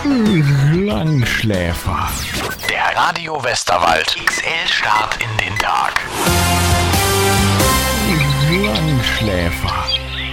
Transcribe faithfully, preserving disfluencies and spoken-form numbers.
Langschläfer. Der Radio Westerwald X L-Start in den Tag. Langschläfer.